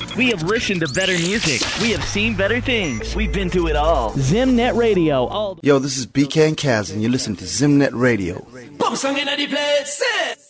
We have listened to better music. We have seen better things. We've been to it all. Zimnet Radio. Yo, this is BK and Kaz, and you listen to Zimnet Radio. Pump song in the place.